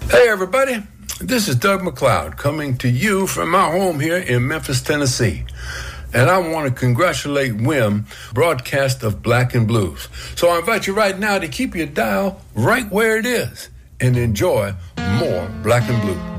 Hey, everybody. This is Doug McLeod coming to you from my home here in Memphis, Tennessee. And I want to congratulate WIM, broadcast of Black and Blues. So I invite you right now to keep your dial right where it is and enjoy more Black and Blues.